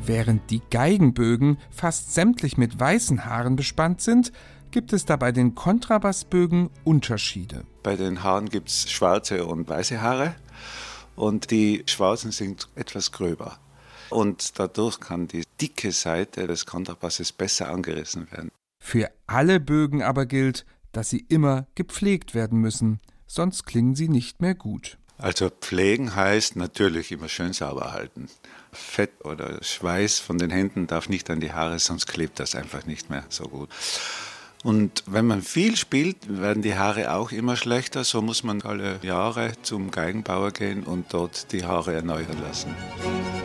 Während die Geigenbögen fast sämtlich mit weißen Haaren bespannt sind, gibt es da bei den Kontrabassbögen Unterschiede. Bei den Haaren gibt es schwarze und weiße Haare und die schwarzen sind etwas gröber. Und dadurch kann die dicke Seite des Kontrabasses besser angerissen werden. Für alle Bögen aber gilt, dass sie immer gepflegt werden müssen, sonst klingen sie nicht mehr gut. Also pflegen heißt natürlich immer schön sauber halten. Fett oder Schweiß von den Händen darf nicht an die Haare, sonst klebt das einfach nicht mehr so gut. Und wenn man viel spielt, werden die Haare auch immer schlechter. So muss man alle Jahre zum Geigenbauer gehen und dort die Haare erneuern lassen.